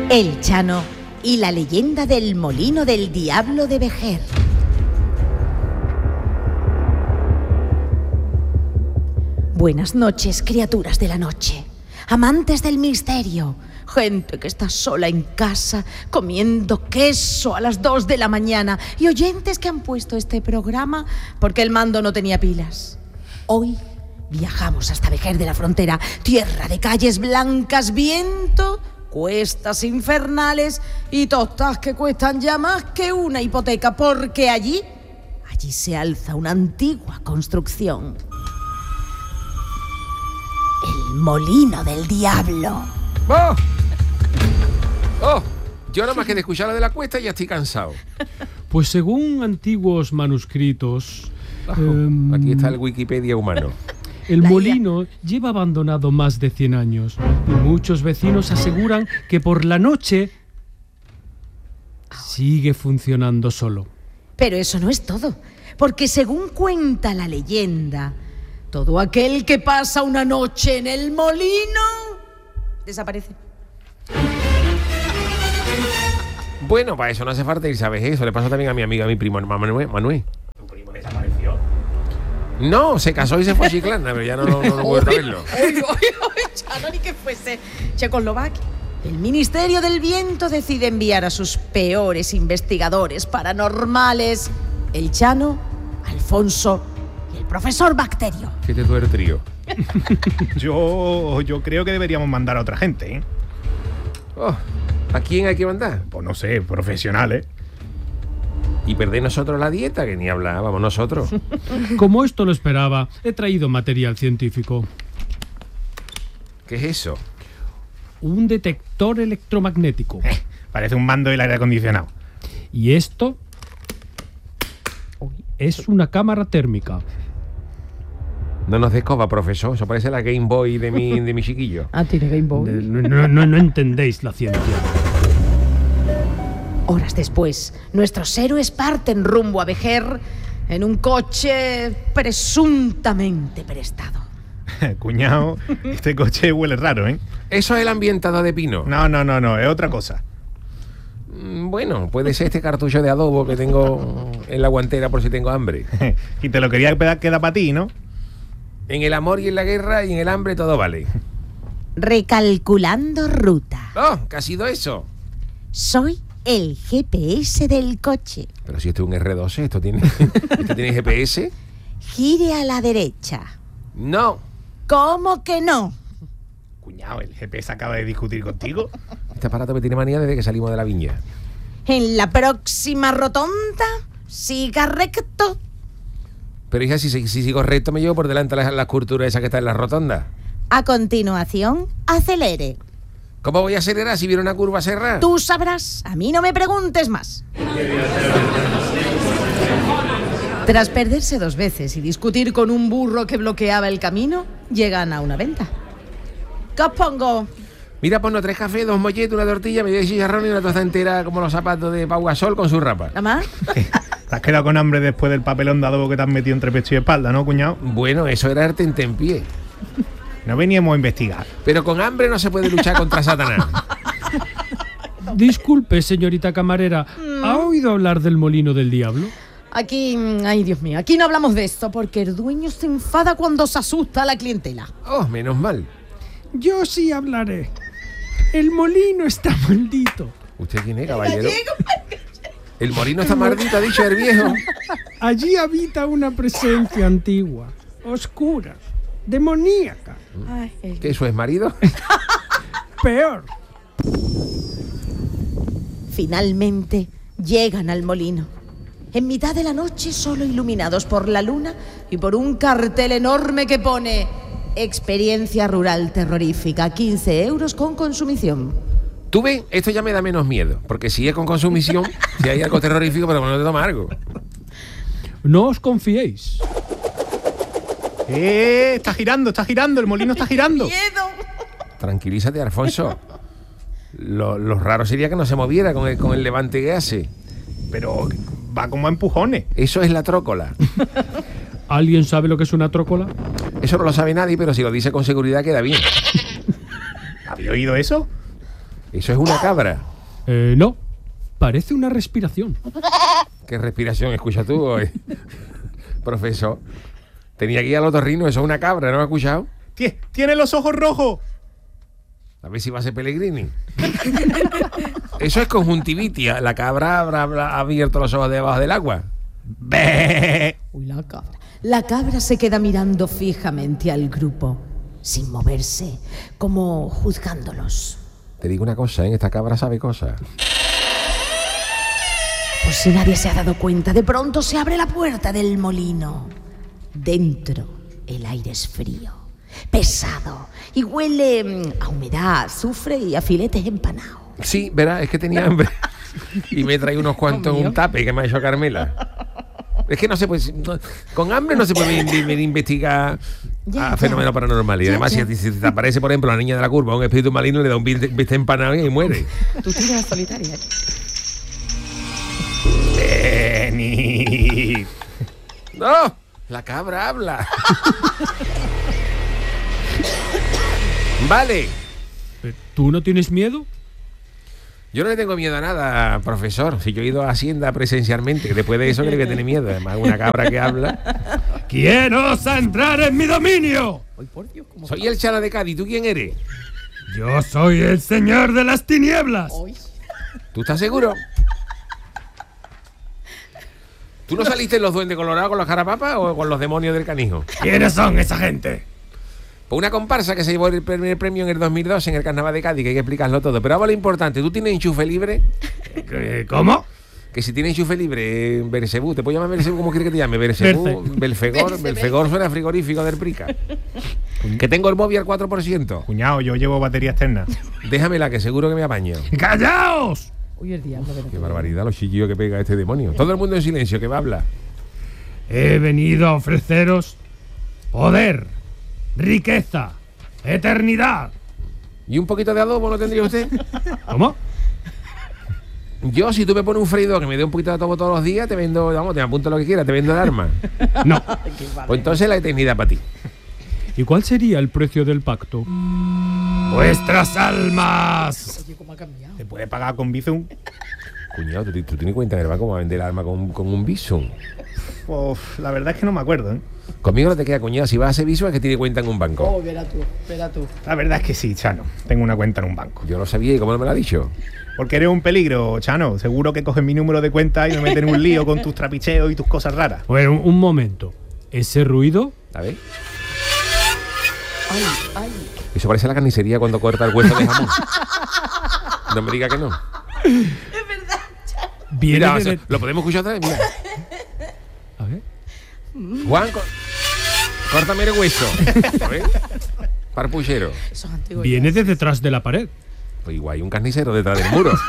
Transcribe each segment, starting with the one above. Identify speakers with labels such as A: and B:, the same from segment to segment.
A: El Chano y la leyenda del molino del diablo de Vejer. Buenas noches, criaturas de la noche, amantes del misterio, gente que está sola en casa comiendo queso a las 2 de la mañana y oyentes que han puesto este programa porque el mando no tenía pilas. Hoy viajamos hasta Vejer de la Frontera, tierra de calles blancas, viento, cuestas infernales y tostas que cuestan ya más que una hipoteca, porque allí se alza una antigua construcción. El molino del diablo.
B: ¡Oh! ¡Oh! Yo nada más que de escuchar lo de la cuesta ya estoy cansado.
C: Pues según antiguos manuscritos...
B: Aquí está el Wikipedia humano.
C: El molino lleva abandonado más de 100 años y muchos vecinos aseguran que por la noche sigue funcionando solo.
A: Pero eso no es todo, porque según cuenta la leyenda, todo aquel que pasa una noche en el molino desaparece.
B: Bueno, para eso no hace falta ir, ¿sabes? Eso le pasa también a mi amigo, a mi primo Manuel.
D: ¿Tu primo desapareció?
B: No, se casó y se fue a Chiclana, pero ya no vuelvo a verlo.
A: Chano, ni que fuese Checoslovaquia. El Ministerio del Viento decide enviar a sus peores investigadores paranormales, el Chano, Alfonso y el profesor Bacterio.
B: Fíjate tú eres trío.
D: Yo creo que deberíamos mandar a otra gente, ¿eh?
B: Oh, ¿a quién hay que mandar?
D: Pues no sé, profesionales.
B: Y perder nosotros la dieta, que ni hablábamos nosotros.
C: Como esto lo esperaba, he traído material científico.
B: ¿Qué es eso?
C: Un detector electromagnético.
D: Parece un mando del aire acondicionado.
C: Y esto es una cámara térmica.
B: No nos descoba, profesor. Eso parece la Game Boy de mi chiquillo.
A: Ah, tiene Game Boy.
C: No entendéis la ciencia.
A: Horas después, nuestros héroes parten rumbo a Vejer en un coche presuntamente prestado.
D: Cuñado, este coche huele raro, ¿eh?
B: Eso es el ambientador de pino.
D: No, es otra cosa.
B: Bueno, puede ser este cartucho de adobo que tengo en la guantera por si tengo hambre.
D: Y te lo quería quedar para ti, ¿no?
B: En el amor y en la guerra y en el hambre todo vale.
A: Recalculando ruta.
B: ¡Oh! ¿Qué ha sido eso?
A: Soy el GPS del coche.
B: Pero si esto es un R12, ¿esto tiene GPS?
A: Gire a la derecha.
B: No.
A: ¿Cómo que no?
D: Cuñado, ¿el GPS acaba de discutir contigo?
B: Este aparato me tiene manía desde que salimos de la viña.
A: En la próxima rotonda, siga recto.
B: Pero hija, si sigo recto me llevo por delante las curturas esas que están en la rotonda.
A: A continuación, acelere.
B: ¿Cómo voy a acelerar si viene una curva cerrada?
A: Tú sabrás, a mí no me preguntes más. Tras perderse 2 veces y discutir con un burro que bloqueaba el camino, llegan a una venta. ¿Qué os pongo?
B: Mira, ponnos 3 cafés, 2 molletes, una tortilla, medio chicharrón y una tosta entera como los zapatos de Pau Gasol con su rapa.
A: ¿Nada más?
D: Te has quedado con hambre después del papelón de adobo que te has metido entre pecho y espalda, ¿no, cuñado?
B: Bueno, eso era arte en tenpié.
D: No veníamos a investigar.
B: Pero con hambre no se puede luchar contra Satanás.
C: Disculpe, señorita camarera, ¿ha oído hablar del molino del diablo?
A: Aquí, ay Dios mío, aquí no hablamos de esto porque el dueño se enfada cuando se asusta a la clientela.
B: Oh, menos mal.
C: Yo sí hablaré. El molino está maldito.
B: ¿Usted quién es, caballero? El molino está maldito, ha dicho el viejo.
C: Allí habita una presencia antigua, oscura, demoníaca.
B: ¿Qué, eso es marido?
C: Peor.
A: Finalmente llegan al molino. En mitad de la noche, solo iluminados por la luna y por un cartel enorme que pone experiencia rural terrorífica, 15 euros con consumición.
B: ¿Tú ves? Esto ya me da menos miedo, porque si es con consumición, si hay algo terrorífico, pero no te toma algo.
C: No os confiéis.
D: Está girando, el molino está girando.
A: ¡Miedo!
B: Tranquilízate, Alfonso. Lo raro sería que no se moviera con el levante que hace.
D: Pero va como a empujones.
B: Eso es la trócola.
C: ¿Alguien sabe lo que es una trócola?
B: Eso no lo sabe nadie, pero si lo dice con seguridad queda bien.
D: ¿Habéis oído eso?
B: Eso es una cabra.
C: No, parece una respiración.
B: ¿Qué respiración escuchas tú hoy? Profesor, tenía que ir al otorrino, eso es una cabra, ¿no lo has escuchado?
D: ¡Tiene los ojos rojos!
B: A ver si va a ser Pellegrini. Eso es conjuntivitis. La cabra habrá abierto los ojos debajo del agua.
A: Uy, la cabra. La cabra se queda mirando fijamente al grupo, sin moverse, como juzgándolos.
B: Te digo una cosa, ¿eh? Esta cabra sabe cosas.
A: Por si nadie se ha dado cuenta, de pronto se abre la puerta del molino. Dentro, el aire es frío, pesado y huele a humedad, azufre y a filetes empanados.
B: Sí, verá, es que tenía hambre. Y me trae unos cuantos en un tape que me ha hecho Carmela. Es que no se puede... con hambre no se puede investigar a fenómenos paranormales. Y además, si te aparece, por ejemplo, la niña de la curva, un espíritu maligno, le da un bistec empanado y muere.
A: Tú tienes solitaria.
B: Venid. ¡No! La cabra habla. Vale.
C: ¿Tú no tienes miedo?
B: Yo no le tengo miedo a nada, profesor. Si yo he ido a Hacienda presencialmente, después de eso creo que tiene miedo. Además, una cabra que habla.
C: ¿Quién osa entrar en mi dominio?
B: Soy el Chala de Cádiz. ¿Tú quién eres?
C: Yo soy el señor de las tinieblas.
B: ¿Tú estás seguro? ¿Tú no saliste en los Duendes Colorados con los carapapas o con los demonios del Canijo?
C: ¿Quiénes son esa gente?
B: Pues una comparsa que se llevó el primer premio en el 2002 en el Carnaval de Cádiz, que hay que explicarlo todo. Pero ahora lo importante, ¿tú tienes enchufe libre?
C: ¿Cómo?
B: Que si tienes enchufe libre en Bersebú, ¿te puedo llamar Bersebú? ¿Cómo quieres que te llame? Bersebú, Belfegor. Belfegor suena frigorífico del Prica. Que tengo el móvil al 4%.
D: Cuñado, yo llevo batería externa.
B: Déjamela, que seguro que me apaño.
C: ¡Callaos!
A: Uy, el diablo.
B: Qué barbaridad los chiquillos que pega este demonio. Todo el mundo en silencio, que va a hablar.
C: He venido a ofreceros poder, riqueza, eternidad.
B: ¿Y un poquito de adobo no tendría usted?
C: ¿Cómo?
B: Yo, si tú me pones un freidor que me dé un poquito de adobo todos los días, te vendo, vamos, te apunto lo que quieras, te vendo el arma.
C: No.
B: Pues entonces la eternidad para ti.
C: ¿Y cuál sería el precio del pacto? ¡Vuestras almas!
D: ¿Te puede pagar con Bizum?
B: Cuñado, ¿tú tienes cuenta que va como a vender el arma con un Bizum?
D: Uf, la verdad es que no me acuerdo, ¿eh?
B: Conmigo no te queda, cuñado. Si vas a hacer Bizum es que tiene cuenta en un banco.
A: Oh, verá tú.
D: La verdad es que sí, Chano. Tengo una cuenta en un banco.
B: Yo lo sabía y cómo no me lo ha dicho.
D: Porque eres un peligro, Chano. Seguro que coges mi número de cuenta y me meten en un lío con tus trapicheos y tus cosas raras.
C: Bueno, un momento. ¿Ese ruido?
B: A ver.
A: Ay.
B: Eso parece la carnicería cuando corta el hueso de jamón. No me diga que no.
C: Viene
B: Mira,
C: de...
B: ¿lo podemos escuchar otra vez? Mira.
C: A ver.
B: Juan, córtame el hueso. A ver. Parpuchero.
C: Viene de detrás de la pared.
B: Pues igual hay un carnicero detrás del muro.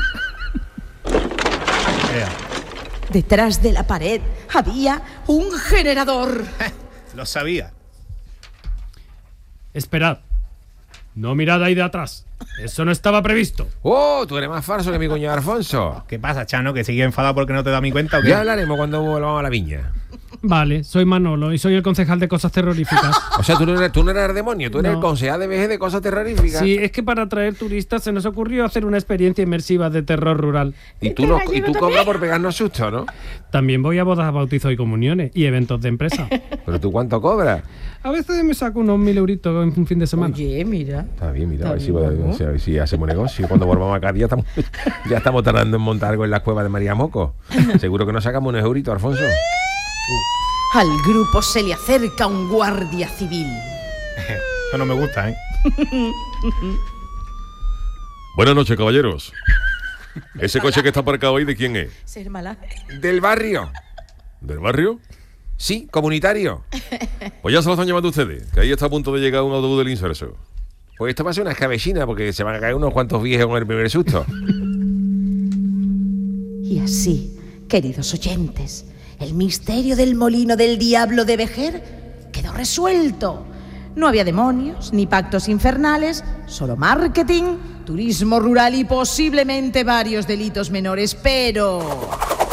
A: Detrás de la pared había un generador.
D: Lo sabía.
C: Esperad. No mirad ahí de atrás. Eso no estaba previsto.
B: ¡Oh! Tú eres más falso que mi cuñado Alfonso.
D: ¿Qué pasa, Chano? ¿Que sigue enfadado porque no te da mi cuenta o qué?
B: Ya hablaremos cuando volvamos a la viña.
C: Vale, soy Manolo y soy el concejal de cosas terroríficas.
B: O sea, tú no eres el demonio, tú eres
C: No.
B: el concejal de VG de cosas terroríficas.
C: Sí, es que para atraer turistas se nos ocurrió hacer una experiencia inmersiva de terror rural.
B: Y tú cobras por pegarnos susto, ¿no?
C: También voy a bodas, bautizos y comuniones y eventos de empresa.
B: Pero tú, ¿cuánto cobras?
C: A veces me saco unos 1.000 euritos en un fin de semana.
A: Oye, mira.
B: Está bien, mira, a ver
A: Está bien,
B: a ver si hacemos negocio. Cuando volvamos a Cádiz ya estamos tardando en montar algo en las cuevas de María Moco. Seguro que nos sacamos unos euritos, Alfonso.
A: Al grupo se le acerca un guardia civil.
D: Eso no me gusta, ¿eh?
E: Buenas noches, caballeros. ¿Ese coche que está aparcado ahí de quién es?
A: Ser mala.
B: Del barrio.
E: ¿Del barrio?
B: Sí, comunitario.
E: Pues ya se lo están llevando ustedes, que ahí está a punto de llegar un autobús del Inserso.
B: Pues esto va a ser una escabechina porque se van a caer unos cuantos viejos con el primer susto.
A: Y así, queridos oyentes, el misterio del molino del diablo de Vejer quedó resuelto. No había demonios ni pactos infernales, solo marketing, turismo rural y posiblemente varios delitos menores, pero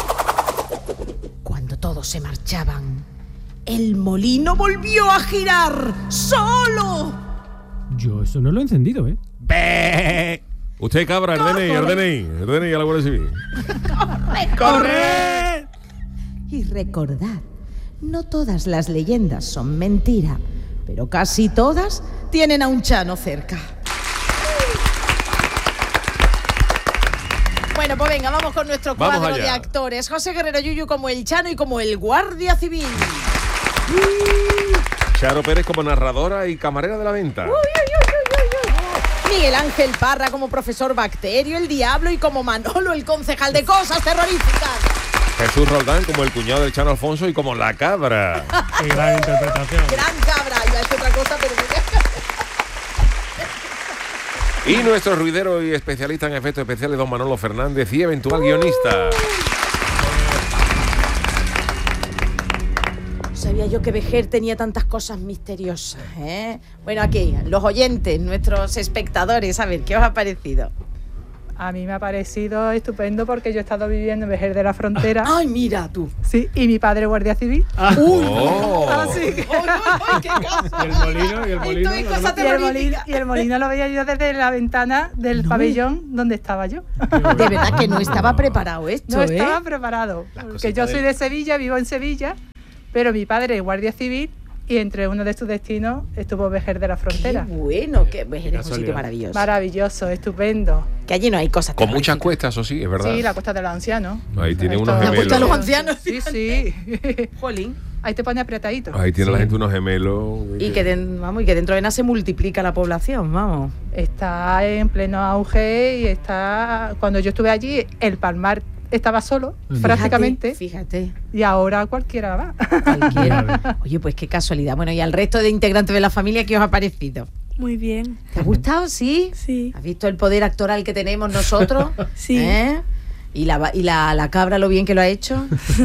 A: cuando todos se marchaban, el molino volvió a girar solo.
C: Yo eso no lo he encendido, ¿eh?
D: ¡Bé!
E: Usted, cabra, el DNI a la Guardia Civil.
A: ¡Corre! Y recordad, no todas las leyendas son mentira, pero casi todas tienen a un Chano cerca. Bueno, pues venga, vamos con nuestro
E: Vamos
A: cuadro
E: allá.
A: de actores. José Guerrero Yuyu como el Chano y como el Guardia Civil.
B: Charo Pérez como narradora y camarera de la venta.
A: Miguel Ángel Parra como profesor Bacterio, el Diablo, y como Manolo, el concejal de cosas terroríficas.
B: Jesús Roldán como el cuñado del Chano Alfonso y como la cabra.
C: Qué gran interpretación.
A: Gran cabra, iba a decir otra cosa, pero
B: Y nuestro ruidero y especialista en efectos especiales, don Manolo Fernández, y eventual guionista.
A: sabía yo que Vejer tenía tantas cosas misteriosas, ¿eh? Bueno, aquí, los oyentes, nuestros espectadores, a ver, ¿qué os ha parecido?
F: A mí me ha parecido estupendo porque yo he estado viviendo en Vejer de la Frontera.
A: ¡Ay, mira tú!
F: Sí, y mi padre guardia civil.
B: Oh.
F: Así que...
A: ¡Ay, qué cosa!
C: Y el molino, y el molino.
A: Esto es cosa
F: Y el, molino,
A: terrorífica.
F: y el molino lo veía yo desde la ventana del pabellón donde estaba yo.
A: De verdad que no estaba preparado esto,
F: No
A: ¿eh?
F: estaba preparado. Que yo soy de Sevilla, vivo en Sevilla, pero mi padre es guardia civil y entre uno de sus destinos estuvo Vejer de la Frontera.
A: Qué bueno, que Vejer es un sitio
C: Casualidad.
A: maravilloso.
F: Maravilloso, estupendo.
A: Que allí no hay cosas
B: Con muchas
A: terroríficas.
B: cuestas, eso sí, es verdad.
F: Sí, la Costa de los Ancianos.
B: Ahí tiene
F: Esto-
B: unos
A: La Costa de los
B: gemelos.
A: Ancianos.
F: Sí, sí.
A: Jolín.
F: Ahí te pone apretadito.
B: Ahí tiene la gente unos gemelos.
A: Y que, vamos, y que dentro de nada se multiplica la población, vamos.
F: Está en pleno auge y está... Cuando yo estuve allí, el Palmar estaba solo, prácticamente,
A: Fíjate.
F: y ahora cualquiera va.
A: Cualquiera. Oye, pues qué casualidad. Bueno, y al resto de integrantes de la familia, ¿qué os ha parecido?
G: Muy bien.
A: ¿Te ha gustado? ¿Sí?
G: Sí.
A: ¿Has visto el poder actoral que tenemos nosotros?
G: Sí.
A: ¿Eh? ¿Y la cabra lo bien que lo ha hecho?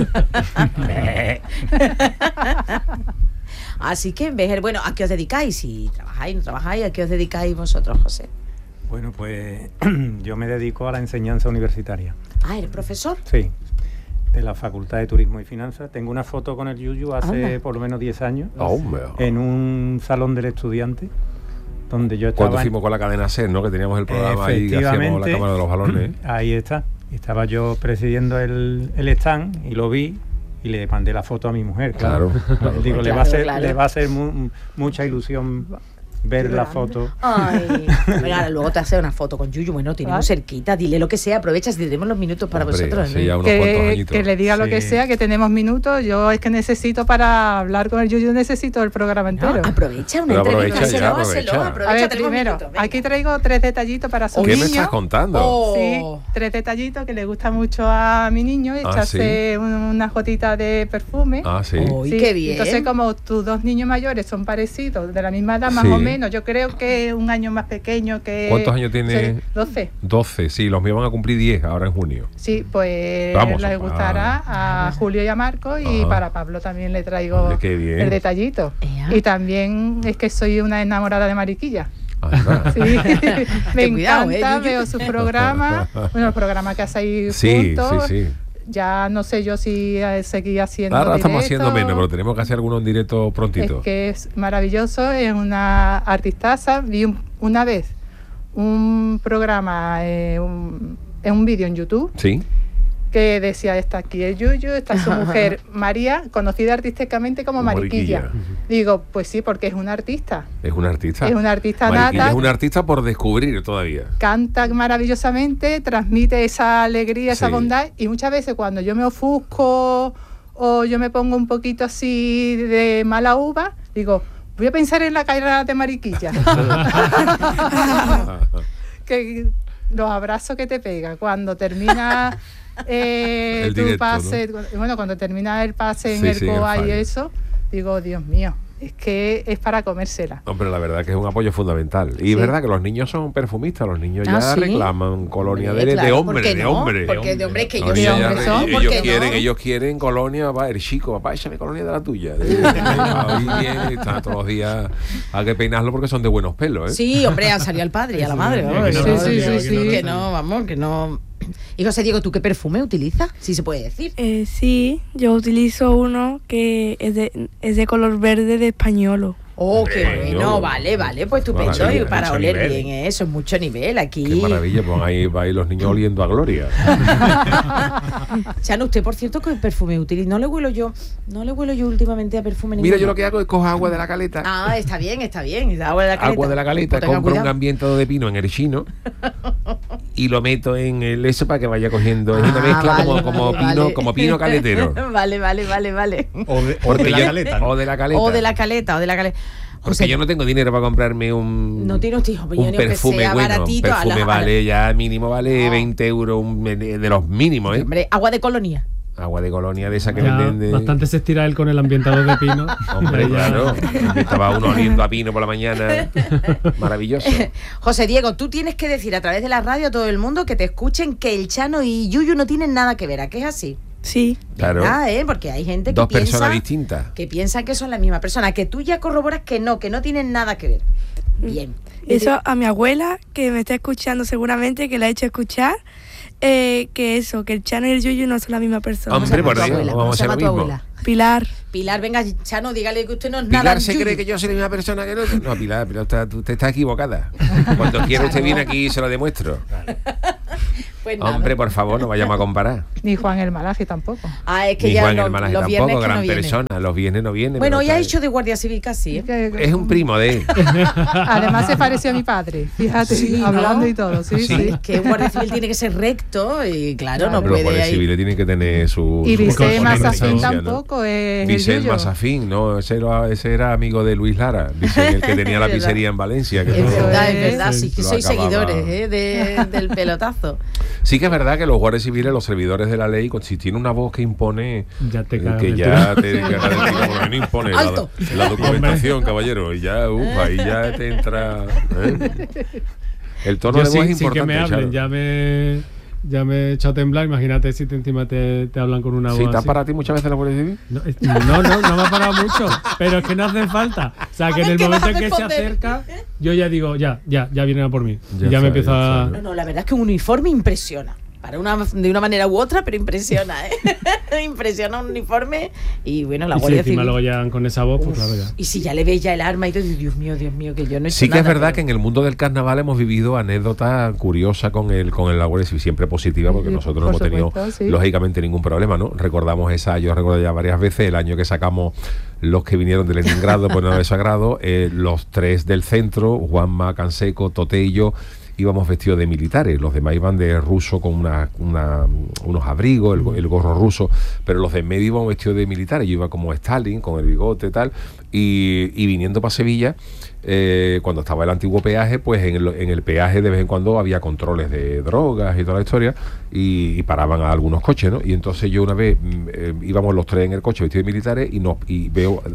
A: Así que, Vejer, bueno, ¿a qué os dedicáis? Si trabajáis, no trabajáis, ¿a qué os dedicáis vosotros, José?
H: Bueno, pues yo me dedico a la enseñanza universitaria.
A: Ah, ¿eres profesor?
H: Sí, de la Facultad de Turismo y Finanzas. Tengo una foto con el Yuyu hace
A: Anda.
H: por lo menos 10 años
B: Hombre.
H: en un salón del estudiante donde yo estaba.
B: Cuando fuimos con la cadena SER, ¿no? Que teníamos el programa ahí, que hacíamos la
H: Efectivamente.
B: cámara de los balones.
H: Ahí está. Estaba yo presidiendo el stand y lo vi y le mandé la foto a mi mujer.
B: Claro.
H: Digo,
A: Claro,
H: le va a hacer,
A: claro.
H: le va a hacer mucha ilusión ver la foto.
A: Ay, bueno, ahora luego te hace una foto con Yuyu, bueno, tenemos cerquita, dile lo que sea, aprovecha si tenemos los minutos para
B: Hombre,
A: vosotros,
B: hace
A: ¿no?
B: ya unos cuantos añitos.
F: Que le diga lo
H: Sí.
F: que sea, que tenemos minutos. Yo es que necesito para hablar con el Yuyu, necesito el programa entero.
A: Aprovecha una
B: Pero
A: entrevista,
B: aprovecha ya,
A: hácelo,
B: aprovecha.
A: aprovecha,
F: A ver,
A: tenemos
F: primero,
A: minutos, venga.
F: aquí traigo 3 detallitos para su
B: ¿Qué
F: niño.
B: me estás contando?
A: Oh.
F: Sí, 3 detallitos que le gusta mucho a mi niño, echarse una gotita de perfume.
B: Ah, sí.
A: Uy, qué bien.
F: Entonces, como tus 2 niños mayores son parecidos, de la misma edad más
B: Sí.
F: o menos, yo creo que un año más pequeño que...
B: ¿Cuántos años tiene?
F: 12.
B: 12, sí, los míos van a cumplir 10 ahora en junio.
F: Sí, pues
B: Vamos,
F: les gustará a Julio y a Marco y
B: Ajá.
F: para Pablo también le traigo
B: Hombre, qué bien.
F: el detallito.
A: Ea.
F: Y también es que soy una enamorada de Mariquilla.
B: Anda.
F: Sí, me
A: Ten cuidado,
F: encanta,
A: Yuyu.
F: veo sus programas, bueno, el programa que hacéis
B: Sí,
F: juntos.
B: sí, sí.
F: Ya no sé yo si seguir haciendo
B: Ahora estamos
F: directos.
B: haciendo menos, pero tenemos que hacer alguno en directo prontito.
F: Es que es maravilloso, es una artistaza. Vi una vez un programa, un vídeo en YouTube
B: Sí.
F: que decía, está aquí el Yuyu, está su mujer María, conocida artísticamente como Mariquilla.
B: Mariquilla.
F: Digo, pues sí, porque es una artista.
B: Es un artista.
F: Es una artista
B: Mariquilla
F: nata.
B: es un artista por descubrir todavía.
F: Canta maravillosamente, transmite esa alegría, esa
B: Sí.
F: bondad, y muchas veces cuando yo me ofusco o yo me pongo un poquito así de mala uva, digo, voy a pensar en la carrera de Mariquilla. Que los abrazos que te pega cuando termina
B: El
F: tu
B: directo,
F: pase, bueno, cuando termina el pase en
B: Sí,
F: el
B: sí, en el
F: COA y
B: final.
F: eso, digo, Dios mío, es que es para comérsela.
B: Hombre, la verdad que es un apoyo fundamental. Y
F: Sí.
B: es verdad que los niños son perfumistas, los niños
A: Ah,
B: ya
A: ¿sí?
B: reclaman colonia
A: Hombre,
B: de
A: claro,
B: hombre,
A: ¿por qué
B: de
A: no?
B: hombre.
A: Porque de hombre es que
B: Los
A: ellos
B: niños
F: son,
B: ya-
F: hombre son,
B: ellos
A: ¿por qué
B: quieren,
A: no?
B: ellos quieren colonia, va, el chico, papá, échame colonia de la tuya. Ahí bien, están todos los días, hay que peinarlo porque son de buenos pelos, ¿eh?
A: Sí, hombre, han salido al padre y a la madre. Vamos,
C: que no
A: sí,
C: lo
A: sí,
C: sabía,
A: sí,
C: que no
A: sí,
C: lo
A: que
C: sabía.
A: no, vamos, que no. Y José Diego, ¿tú qué perfume utilizas? Sí se puede decir.
G: Sí, yo utilizo uno que es de color verde de Españolo.
A: Oh, qué
B: Bueno.
A: bueno, vale, pues estupendo.
B: Maravilla,
A: Y para
D: mucho
A: oler
D: nivel.
A: bien, eso es mucho nivel aquí.
B: Qué maravilla, pues ahí va ahí los niños oliendo a gloria.
A: Chano, usted, por cierto, ¿qué perfume utiliza? No le huelo yo últimamente a perfume
B: Mira,
A: ninguno.
B: yo lo que hago es cojo agua de la caleta.
A: Ah, está bien. Agua de la caleta.
B: Agua de la caleta,
A: Pues tenga
B: compro un
A: cuidado.
B: ambientado de pino en el chino y lo meto en el eso para que vaya cogiendo. Es una mezcla
A: vale,
B: como
A: vale,
B: pino,
A: vale.
B: como pino caletero.
A: Vale.
D: O de
B: Porque
D: la
B: yo-
D: caleta, ¿no?
B: o de la caleta.
A: O de la caleta.
B: Porque yo no tengo dinero para comprarme un,
A: No tiene usted, hombre, yo
B: un
A: ni aunque
B: perfume
A: sea
B: bueno.
A: baratito,
B: Perfume
A: a la-
B: vale ya mínimo, vale
A: No.
B: 20 euros, de los mínimos, ¿eh?
A: Hombre, agua de colonia.
B: Agua de colonia de esa que
C: Ya
B: venden de...
C: bastante se estira él con el ambientador de pino.
B: Hombre,
C: Ya-
B: claro. Estaba uno oliendo a pino por la mañana. Maravilloso.
A: José Diego, tú tienes que decir a través de la radio a todo el mundo que te escuchen que el Chano y Yuyu no tienen nada que ver. ¿A qué es así?
G: Sí.
B: Claro.
A: ¿Verdad, Porque hay gente que
B: Dos
A: piensa
B: personas distintas.
A: que piensa que son la misma persona, que tú ya corroboras que no tienen nada que ver. Bien.
G: Eso a mi abuela, que me está escuchando seguramente, que la he hecho escuchar, que el Chano y el Yuyu no son la misma persona.
B: Hombre, por
A: tu
B: Dios,
A: abuela?
B: vamos a
A: ¿Cómo se
B: hacer
A: llama
B: lo
A: tu
B: mismo.
A: abuela?
G: Pilar.
A: Pilar, venga, Chano, dígale que usted no es nada.
B: Pilar se
A: Yuyu.
B: cree que yo soy la misma persona que el otro. No, Pilar, pero usted está equivocada. Cuando quiera usted viene aquí y se lo demuestro.
A: Pues nada.
B: Hombre, por favor, no vayamos a comparar.
F: Ni Juan el Malaje tampoco.
A: Ah, es que
B: Ni
A: ya
B: Juan
A: los
B: Hermanaje
A: viernes
B: tampoco,
A: que
B: gran
A: no viene.
B: persona. Los viernes no viene.
A: Bueno,
B: pero
A: hoy ha
B: está-
A: hecho de guardia civil casi, ¿eh?
B: Es un primo de él.
F: Además se pareció a mi padre, fíjate,
A: Sí, ¿no?
F: hablando y todo, sí,
B: Sí.
F: sí.
A: Es que un guardia civil tiene que ser recto y claro, no
B: Los
A: puede
B: guardias
A: ahí.
B: civiles tienen que tener su...
F: Y
B: su
F: Vicente
B: componente
F: Mazafín
B: social, ¿no?
F: tampoco es el
B: Vicente
F: Yuyo.
B: Mazafín, no, ese era amigo de Luis Lara, Vicente, el que tenía la
A: Es verdad.
B: pizzería en Valencia. Que
A: Es
B: no-
A: verdad, sí, que
B: lo
A: sois
B: acababa.
A: seguidores del pelotazo.
B: Sí que es verdad que los guardias civiles, los servidores de la ley, si tiene una voz que impone,
C: Ya te cagas
B: que
C: de
B: ya
C: tiro.
B: te cagas de tiro, por lo menos impone
A: ¡Alto!
B: la documentación, caballero, y ya, ahí ya te entra... ¿eh? El tono
C: Yo
B: de voz es
C: sí que
B: importante.
C: me hablen,
B: Charo.
C: ya me he echado a temblar. Imagínate si encima te hablan con una
B: ¿Sí
C: voz
B: te has
C: así.
B: parado a ti muchas veces la Guardia Civil?
C: No me ha parado mucho, pero es que no hace falta. O sea, que en
A: ver,
C: el
A: ¿qué vas
C: momento
A: a
C: en que se
A: responder?
C: acerca, yo ya digo, ya vienen a por mí.
B: Ya
C: Ya me
B: está,
C: empiezo
B: ya
C: a...
B: está.
A: No, la verdad es que un uniforme impresiona. De una manera u otra, pero impresiona, ¿eh? Impresiona un uniforme y bueno, la
C: Y si
A: Guardia
C: encima
A: Civil.
C: luego llegan con esa voz, pues claro, ya.
A: Y si ya le ves ya el arma y todo, Dios mío, que yo no he hecho
B: Sí que es
A: nada,
B: verdad
A: pero-
B: que en el mundo del carnaval hemos vivido anécdotas curiosas con la Guardia Civil, siempre positiva, porque
F: Sí,
B: nosotros no
F: por
B: hemos tenido,
F: supuesto, sí.
B: lógicamente, ningún problema, ¿no? Recordamos yo recuerdo ya varias veces, el año que sacamos los que vinieron de Leningrado, pues no de Sagrado, los tres del centro, Juanma, Canseco, Tote y yo, íbamos vestidos de militares, los demás iban de ruso con unos abrigos, el gorro ruso, pero los de en medio iban vestidos de militares, yo iba como Stalin, con el bigote y tal, y viniendo para Sevilla, cuando estaba el antiguo peaje, pues en el peaje de vez en cuando había controles de drogas y toda la historia, y paraban a algunos coches, ¿no? Y entonces yo una vez íbamos los tres en el coche vestidos de militares y veo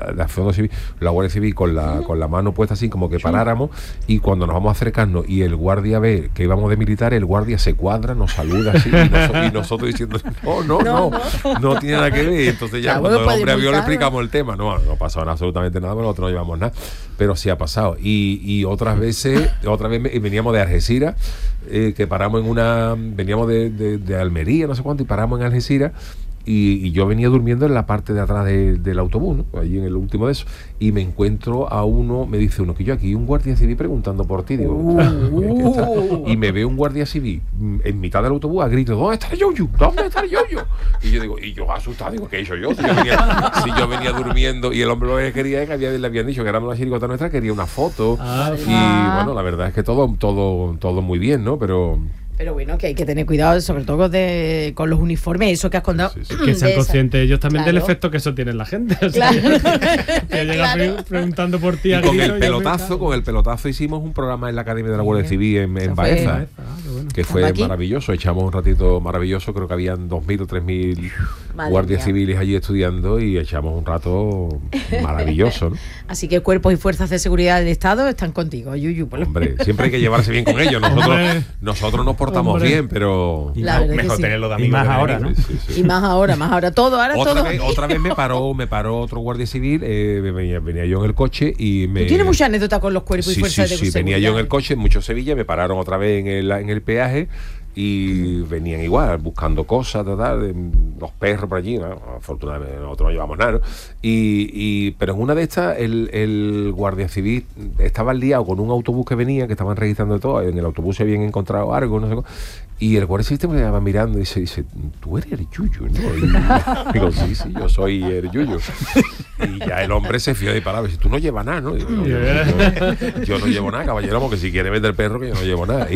B: la Guardia Civil con la mano puesta así como que paráramos, y cuando nos vamos acercando y el guardia ve que íbamos de militares, el guardia se cuadra, nos saluda así, y nosotros diciendo no tiene nada que ver. Entonces ya
A: Claro,
B: cuando el
A: puede
B: hombre vio le
A: multar,
B: explicamos el tema, no pasó absolutamente nada, nosotros no llevamos nada, pero sí ha pasado. Y otra vez veníamos de Algeciras, que paramos veníamos de Almería, no sé cuánto, y paramos en Algeciras. Y yo venía durmiendo en la parte de atrás del autobús, ¿no? Allí en el último de eso, y me encuentro a uno, me dice uno que yo aquí un guardia civil preguntando por ti, digo, ¿qué está? Y me ve un guardia civil en mitad del autobús a grito, ¿dónde está el Yoyo? ¿Dónde está el Yoyo? Y yo digo, y yo asustado, digo, ¿qué he hecho yo? Si yo venía durmiendo, y el hombre lo que quería es que le habían dicho que éramos la chirigota nuestra, quería una foto, y bueno, la verdad es que todo muy bien, ¿no?
A: Pero bueno, que hay que tener cuidado, sobre todo con los uniformes, eso que has contado.
B: Sí, sí.
C: Que sean conscientes ellos también del
A: Claro.
C: efecto que eso tiene en la gente. O sea,
A: Claro.
C: que llega
A: Claro.
C: preguntando por ti
B: Y
C: a
B: con
C: grito
B: el
C: y
B: pelotazo, hicimos un programa en la Academia de la Guardia Civil en
A: Eso
B: Baeza, que fue
A: ¿Aquí?
B: maravilloso. Echamos un ratito maravilloso, creo que habían 2.000 o 3.000
A: Madre
B: guardias
A: mía.
B: civiles allí estudiando, y echamos un rato maravilloso, ¿no?
A: Así que cuerpos y fuerzas de seguridad del Estado están contigo, Yuyu. por lo-
B: Hombre, siempre hay que llevarse bien con ellos.
C: Hombre.
B: Nosotros nos portamos
C: Hombre.
B: bien, pero
A: La verdad que
D: Mejor
A: sí.
D: tenerlo de
H: Y
D: amigos
H: más
D: que de
H: ahora,
D: enemigos.
H: ¿no?
B: Sí.
A: Y más ahora. Todo, ahora todo.
B: Otra vez me paró otro guardia civil, venía yo en el coche y me...
A: Tú tienes mucha anécdota con los cuerpos y
B: Sí,
A: fuerzas de
B: venía
A: seguridad.
B: yo en el coche, mucho Sevilla, me pararon otra vez en el peaje y venían igual, buscando cosas, los perros por allí, ¿no? Afortunadamente nosotros no llevamos nada, ¿no? Pero en una de estas el guardia civil estaba liado con un autobús que venía, que estaban registrando todo, en el autobús se habían encontrado algo, no sé cómo, y el guardia civil me estaba mirando y dice, tú eres el Yuyu, ¿no? Y digo, sí, yo soy el Yuyu. Y ya el hombre se fió de palabras, dice, tú no llevas nada, ¿no? Digo, no, yo no llevo nada, caballero, porque si quiere vender perro, que yo no llevo nada.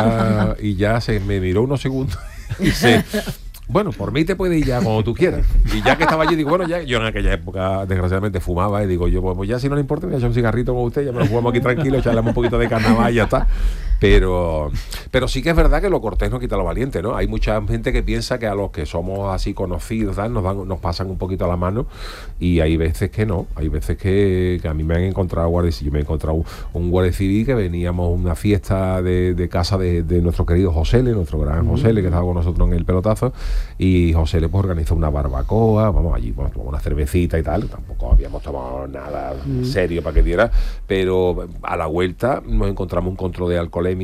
B: Y ya se me miró unos segundos y dice, bueno, por mí te puedes ir ya como tú quieras. Y ya que estaba allí, digo, bueno, ya yo en aquella época desgraciadamente fumaba y digo, yo pues ya si no le importa, me voy a echar un cigarrito con usted, ya me lo fumamos aquí tranquilo, charlamos un poquito de carnaval y ya está. Pero sí que es verdad que lo cortés no quita lo valiente, ¿no? Hay mucha gente que piensa que a los que somos así conocidos, ¿sabes? Nos pasan un poquito a la mano, y hay veces que no, hay veces que a mí me han encontrado guardias, yo me he encontrado un guardia civil que veníamos a una fiesta de casa de nuestro querido Josele, nuestro gran Josele, que estaba con nosotros en el pelotazo, y Josele pues organizó una barbacoa, vamos allí, tomamos una cervecita y tal, tampoco habíamos tomado nada serio para que diera, pero a la vuelta nos encontramos un control de alcoholemia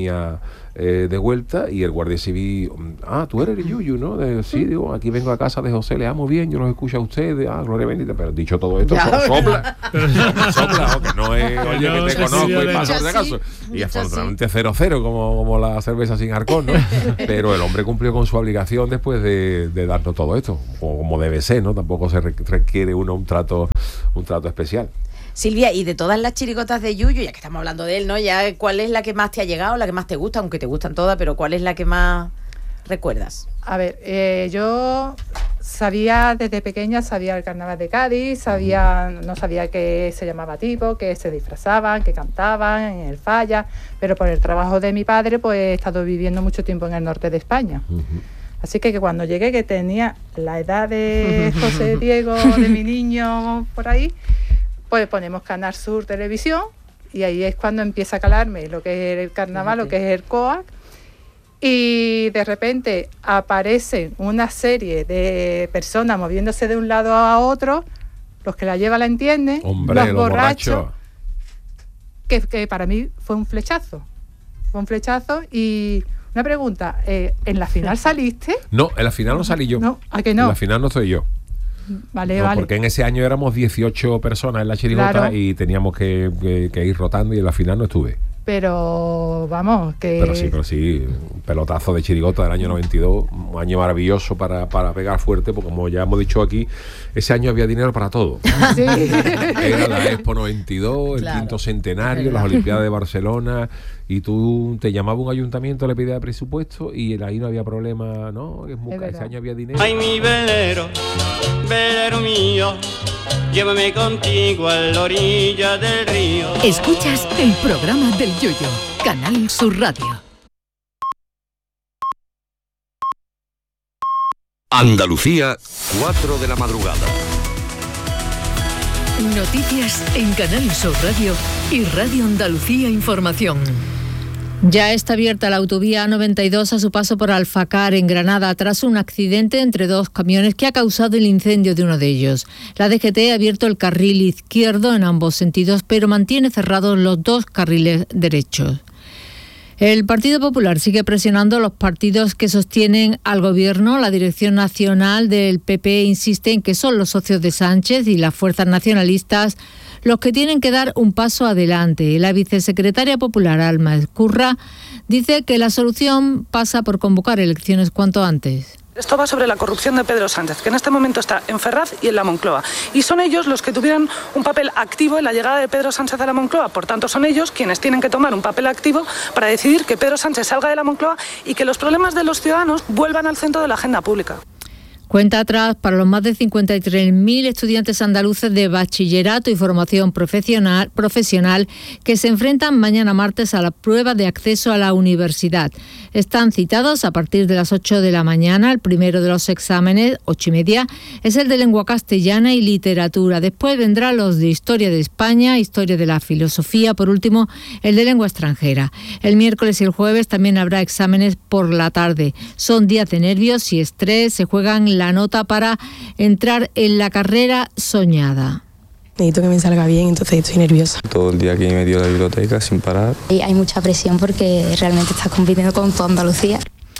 B: de vuelta, y el guardia civil, tú eres el Yuyu, ¿no? Sí, digo, aquí vengo a casa de José, le amo bien, yo los escucho a ustedes, gloria bendita, pero dicho todo esto, sopla, que no es, oye, que te conozco y paso por si acaso, y afortunadamente 0-0 como la cerveza sin alcohol, ¿no? Pero el hombre cumplió con su obligación después de darnos todo esto, como debe ser, ¿no? Tampoco se requiere un trato especial.
A: Silvia, y de todas las chirigotas de Yuyu, ya que estamos hablando de él, ¿no? Ya, ¿cuál es la que más te ha llegado, la que más te gusta? Aunque te gustan todas, pero ¿cuál es la que más recuerdas?
F: A ver, yo sabía desde pequeña, sabía el carnaval de Cádiz, no sabía que se llamaba tipo, que se disfrazaban, que cantaban en el Falla, pero por el trabajo de mi padre, pues he estado viviendo mucho tiempo en el norte de España. Así que cuando llegué, que tenía la edad de José Diego, de mi niño por ahí, pues ponemos Canal Sur Televisión, y ahí es cuando empieza a calarme lo que es el carnaval, lo que es el COAC, y de repente aparece una serie de personas moviéndose de un lado a otro, los que la llevan la entienden, los borrachos, que para mí fue un flechazo, y una pregunta, ¿en la final saliste?
B: No, en la final no salí yo.
F: No, ¿a que no?
B: En la final no soy yo.
F: Vale.
B: Porque en ese año éramos 18 personas en la chirigota, claro, y teníamos que ir rotando, y en la final no estuve.
F: Pero vamos, que...
B: Pero sí, un pelotazo de chirigota del año 92, un año maravilloso para pegar fuerte, porque como ya hemos dicho aquí, ese año había dinero para todo. Sí. Era la Expo 92, el quinto centenario, las Olimpiadas de Barcelona, y tú te llamaba un ayuntamiento, le pedía presupuesto, y ahí no había problema, ¿no? Ese año había dinero.
I: Ay, mi velero, velero mío, llévame contigo a la orilla del río.
J: Escuchas el programa del Yoyo, Canal Sur Radio.
K: Andalucía, 4 de la madrugada.
J: Noticias en Canal Sur Radio y Radio Andalucía Información.
L: Ya está abierta la autovía A92 a su paso por Alfacar, en Granada, tras un accidente entre dos camiones que ha causado el incendio de uno de ellos. La DGT ha abierto el carril izquierdo en ambos sentidos, pero mantiene cerrados los dos carriles derechos. El Partido Popular sigue presionando a los partidos que sostienen al Gobierno. La dirección nacional del PP insiste en que son los socios de Sánchez y las fuerzas nacionalistas los que tienen que dar un paso adelante. La vicesecretaria popular, Alma Ezcurra, dice que la solución pasa por convocar elecciones cuanto antes.
M: Esto va sobre la corrupción de Pedro Sánchez, que en este momento está en Ferraz y en la Moncloa. Y son ellos los que tuvieron un papel activo en la llegada de Pedro Sánchez a la Moncloa. Por tanto, son ellos quienes tienen que tomar un papel activo para decidir que Pedro Sánchez salga de la Moncloa y que los problemas de los ciudadanos vuelvan al centro de la agenda pública.
L: Cuenta atrás para los más de 53.000 estudiantes andaluces de bachillerato y formación profesional que se enfrentan mañana martes a la prueba de acceso a la universidad. Están citados a partir de las 8 de la mañana. El primero de los exámenes, 8:30, es el de lengua castellana y literatura. Después vendrán los de historia de España, historia de la filosofía, por último el de lengua extranjera. El miércoles y el jueves también habrá exámenes por la tarde. Son días de nervios y estrés, se juegan la nota para entrar en la carrera soñada.
N: Necesito que me salga bien, entonces estoy nerviosa.
O: Todo el día aquí metido en la biblioteca sin parar.
P: Hay mucha presión porque realmente estás compitiendo con toda Andalucía.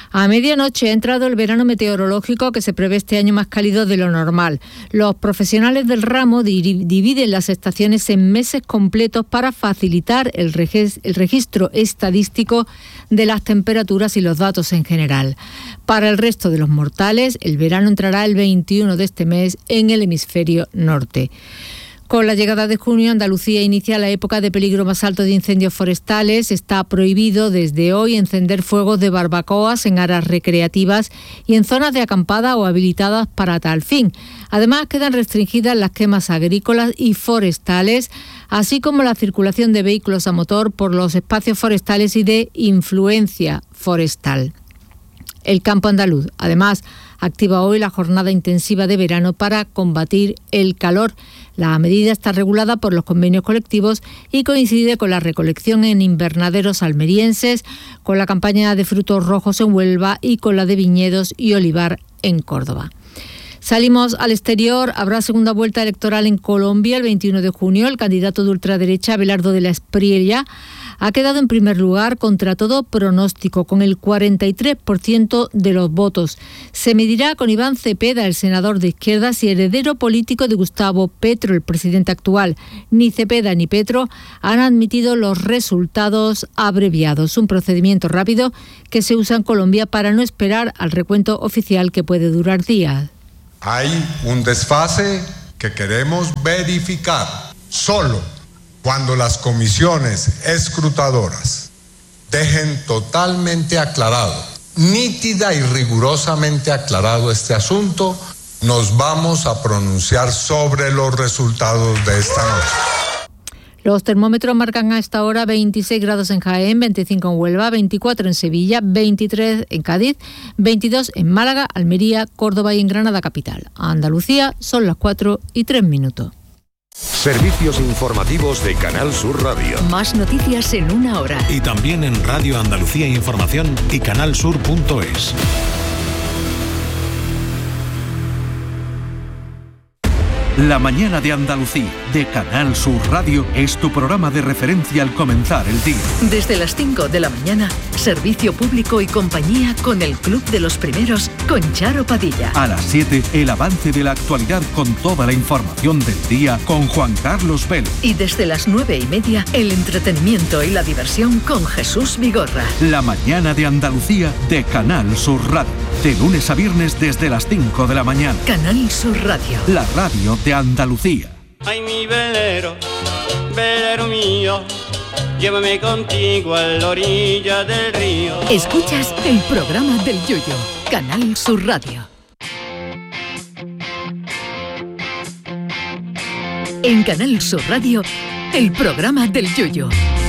L: A medianoche ha entrado el verano meteorológico que se prevé este año más cálido de lo normal. Los profesionales del ramo dividen las estaciones en meses completos para facilitar el registro estadístico de las temperaturas y los datos en general. Para el resto de los mortales, el verano entrará el 21 de este mes en el hemisferio norte. Con la llegada de junio, Andalucía inicia la época de peligro más alto de incendios forestales. Está prohibido desde hoy encender fuegos de barbacoas en áreas recreativas y en zonas de acampada o habilitadas para tal fin. Además, quedan restringidas las quemas agrícolas y forestales, así como la circulación de vehículos a motor por los espacios forestales y de influencia forestal. El campo andaluz, además, activa hoy la jornada intensiva de verano para combatir el calor. La medida está regulada por los convenios colectivos y coincide con la recolección en invernaderos almerienses, con la campaña de frutos rojos en Huelva y con la de viñedos y olivar en Córdoba. Salimos al exterior. Habrá segunda vuelta electoral en Colombia el 21 de junio. El candidato de ultraderecha, Abelardo de la Espriella, ha quedado en primer lugar contra todo pronóstico, con el 43% de los votos. Se medirá con Iván Cepeda, el senador de izquierdas y heredero político de Gustavo Petro, el presidente actual. Ni Cepeda ni Petro han admitido los resultados abreviados, un procedimiento rápido que se usa en Colombia para no esperar al recuento oficial que puede durar días.
O: Hay un desfase que queremos verificar solo cuando las comisiones escrutadoras dejen totalmente aclarado, nítida y rigurosamente aclarado este asunto, nos vamos a pronunciar sobre los resultados de esta noche.
L: Los termómetros marcan a esta hora 26 grados en Jaén, 25 en Huelva, 24 en Sevilla, 23 en Cádiz, 22 en Málaga, Almería, Córdoba y en Granada capital. A Andalucía son las 4:03.
K: Servicios informativos de Canal Sur Radio.
J: Más noticias en una hora.
P: Y también en Radio Andalucía Información y canalsur.es. La mañana de Andalucía, de Canal Sur Radio, es tu programa de referencia al comenzar el día.
J: Desde las 5 de la mañana, servicio público y compañía con el Club de los Primeros, con Charo Padilla.
P: A las 7, el avance de la actualidad con toda la información del día con Juan Carlos Vélez.
J: Y desde las 9:30, el entretenimiento y la diversión con Jesús Vigorra.
P: La mañana de Andalucía, de Canal Sur Radio. De lunes a viernes desde las 5 de la mañana.
J: Canal Sur Radio.
P: La radio de Andalucía.
I: Ay, mi velero, velero mío, llévame contigo a la orilla del río.
J: Escuchas el programa del Yoyo, Canal Sur Radio. En Canal Sur Radio, el programa del Yoyo.